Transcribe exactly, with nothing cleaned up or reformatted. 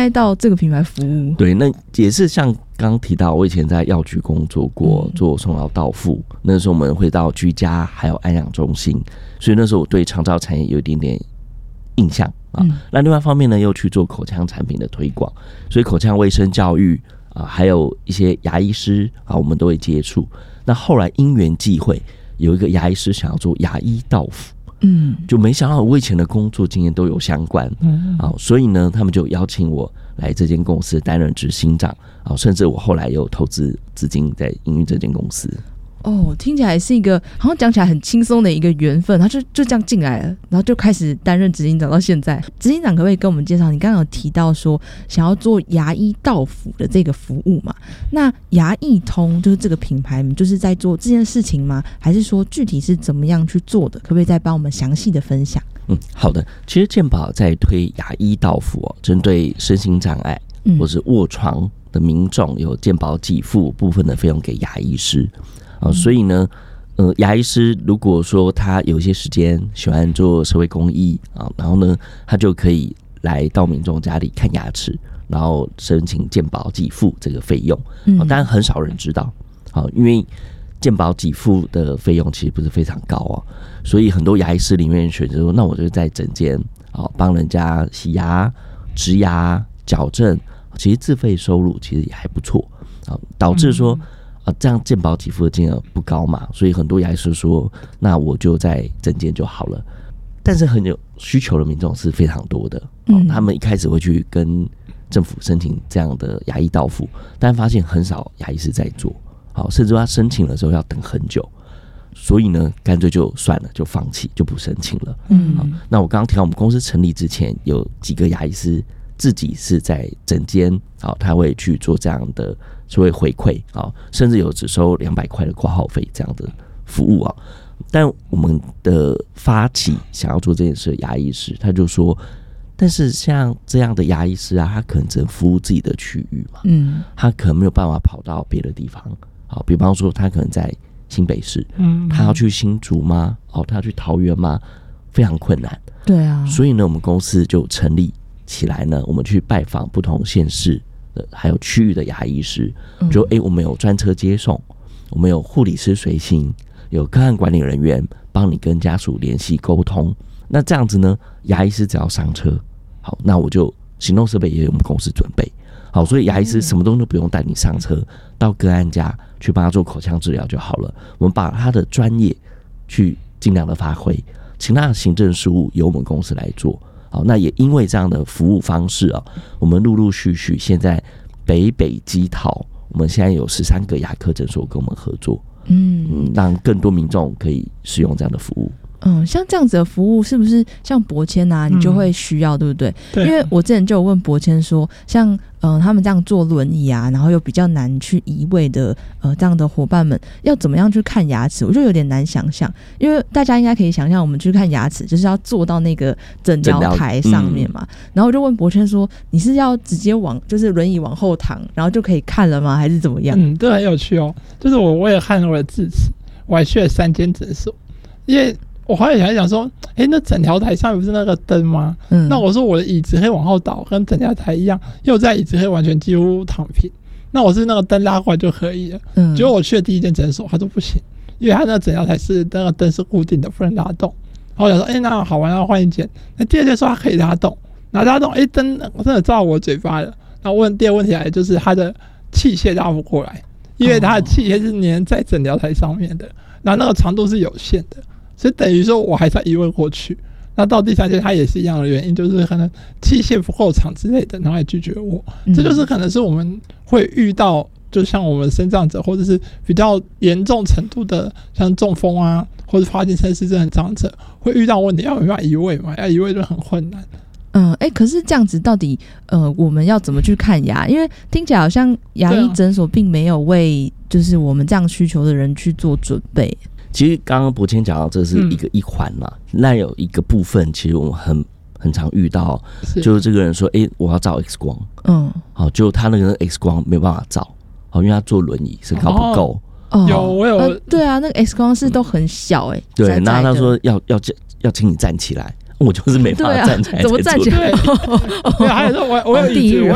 在到这个品牌服务。 对，那也是像刚刚提到，我以前在药局工作过， 嗯、 做送劳到付。那时候我们会到居家还有安养中心，所以那时候我对长照产业有一点点印象啊。嗯、那另外一方面呢，又去做口腔产品的推广，所以口腔卫生教育啊，还有一些牙医师啊，我们都会接触。那后来因缘际会，有一个牙医师想要做牙医到府。嗯，就没想到我以前的工作经验都有相关，嗯，啊，所以呢，他们就邀请我来这间公司担任执行长，啊，甚至我后来有投资资金在营运这间公司。 哦，听起来是一个好像讲起来很轻松的一个缘分，他就就这样进来了，然后就开始担任执行长到现在。执行长可不可以跟我们介绍，你刚刚有提到说想要做牙医到府的这个服务嘛？那牙医通就是这个品牌，就是在做这件事情吗？还是说具体是怎么样去做的？可不可以再帮我们详细的分享？ 嗯，好的。其实健保在推牙医到府哦，针对身心障碍或是卧床的民众，有健保给付部分的费用给牙医师。啊，所以呢，呃，牙医师如果说他有一些时间喜欢做社会公益啊，然后呢，他就可以来到民众家里看牙齿，然后申请健保给付这个费用。啊，当然很少人知道，啊，因为健保给付的费用其实不是非常高啊，所以很多牙医师里面选择说，那我就在诊间啊帮人家洗牙、植牙、矫正，其实自费收入其实也还不错啊，导致说。嗯啊，这样健保给付的金额不高嘛，所以很多牙医师说，那我就在诊间就好了。但是很有需求的民众是非常多的，哦，他们一开始会去跟政府申请这样的牙医到府，但发现很少牙医师在做，好，甚至他申请的时候要等很久，所以呢，干脆就算了，就放弃，就不申请了。嗯，那我刚刚提到我们公司成立之前，有几个牙医师自己是在诊间，好，他会去做这样的。就会回馈啊，甚至有只收两百块的挂号费这样的服务啊。但我们的发起想要做这件事的牙医师，他就说，但是像这样的牙医师啊，他可能只能服务自己的区域嘛，嗯，他可能没有办法跑到别的地方。好，比方说他可能在新北市，嗯，他要去新竹吗？哦，他要去桃园吗？非常困难。 对啊， 所以呢，我们公司就成立起来呢，我们去拜访不同县市。还有区域的牙医师，就哎、欸，我们有专车接送，我们有护理师随行，有个案管理人员帮你跟家属联系沟通。那这样子呢，牙医师只要上车，好，那我就行动设备也有我们公司准备好，所以牙医师什么东西都不用带你上车，到个案家去帮他做口腔治疗就好了。我们把他的专业去尽量的发挥，其他的行政事务由我们公司来做。好，那也因为这样的服务方式啊，我们陆陆续续现在北北基桃，我们现在有十三个牙科诊所跟我们合作，嗯嗯，让更多民众可以使用这样的服务。 嗯，像这样子的服务是不是像博谦啊，你就会需要，嗯、对不对？对。因为我之前就有问博谦说，像嗯、呃、他们这样做轮椅啊，然后又比较难去移位的呃这样的伙伴们，要怎么样去看牙齿？我就有点难想象，因为大家应该可以想象，我们去看牙齿就是要坐到那个诊疗台上面嘛。嗯、然后我就问博谦说，你是要直接往就是轮椅往后躺，然后就可以看了吗？还是怎么样？ 嗯，这很有趣哦。就是我我也看了我的智齿，我还去了三间诊所，因为。我后来想一想说，哎、欸，那整条台上面不是那个灯吗？嗯，那我说我的椅子可以往后倒，跟整条台一样，因为我在椅子可以完全几乎躺平。那我是那个灯拉过来就可以了。嗯，结果我去的第一间诊所，他说不行，因为他那个整条台是那个灯是固定的，不能拉动。然后我想说，哎、欸，那好玩，要换一间。那第二间说它可以拉动，然后拉动，哎、欸，灯真的照我嘴巴了。然后问第二个问题来就是它的器械拉不过来，因为它的器械是粘在整条台上面的，然后那个长度是有限的。所以等于说我还是要移位过去，那到第三间它也是一样的原因，就是可能器械不够长之类的，然后来拒绝我。嗯、这就是可能是我们会遇到，就像我们身障者或者是比较严重程度的，像中风啊或者帕金森氏症长者会遇到问题，要没办法移位嘛，要移位就很困难。 嗯，哎、欸，可是这样子到底呃我们要怎么去看牙？因为听起来好像牙医诊所并没有为就是我们这样需求的人去做准备。 其实刚刚博谦讲到这是一个一环嘛，嗯、那有一个部分其实我们很很常遇到，是就是这个人说，哎、欸，我要照 X 光，嗯，好，就他那个 X 光没有办法照，好，因为他坐轮椅，身高不够。 哦， 有我有、呃， 对啊，那个 X 光室都很小哎、欸， 对，那他说要要要请你站起来，我就是没办法站起来、啊， 怎么站起来？ 对，还有说我我有椅子，